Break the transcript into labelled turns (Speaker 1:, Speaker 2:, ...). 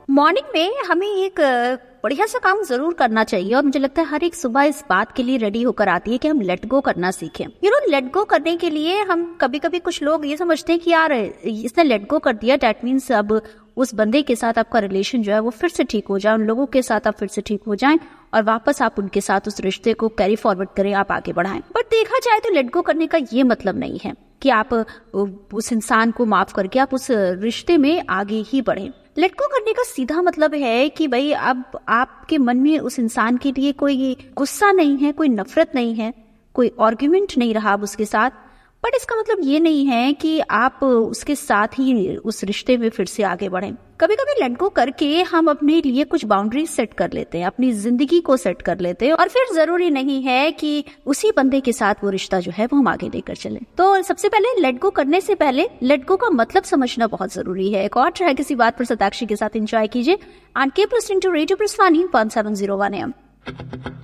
Speaker 1: Morning में हमें एक बढ़िया सा काम जरूर करना चाहिए और मुझे लगता है हर एक सुबह इस बात के लिए रेडी होकर आती है कि हम लेट गो करना सीखें। लेट गो करने के लिए हम कभी कभी कुछ लोग ये समझते हैं कि यार इसने लेट गो कर दिया, डेट मीन्स अब उस बंदे के साथ आपका रिलेशन जो है वो फिर से ठीक हो जाए, उन लोगों के साथ आप फिर से ठीक हो जाएं और वापस आप उनके साथ उस रिश्ते को कैरी फॉरवर्ड करें, आप आगे बढ़ाएं। बट देखा जाए तो लेट गो करने का ये मतलब नहीं है कि आप उस इंसान को माफ करके आप उस रिश्ते में आगे ही बढ़ें। लेट गो करने का सीधा मतलब है कि भाई अब आपके मन में उस इंसान के लिए कोई गुस्सा नहीं है, कोई नफरत नहीं है, कोई आर्ग्यूमेंट नहीं रहा अब उसके साथ। बट इसका मतलब ये नहीं है कि आप उसके साथ ही उस रिश्ते में फिर से आगे बढ़ें। कभी कभी लेट गो करके हम अपने लिए कुछ बाउंड्रीज सेट कर लेते हैं, अपनी जिंदगी को सेट कर लेते हैं और फिर जरूरी नहीं है कि उसी बंदे के साथ वो रिश्ता जो है वो हम आगे लेकर चलें। तो सबसे पहले लेट गो करने से पहले लेट गो का मतलब समझना बहुत जरूरी है। एक और ट्राई किसी बात पर सताक्षी के साथ एंजॉय कीजिए। And keep listening to radio प्रस्थानी 1701 AM।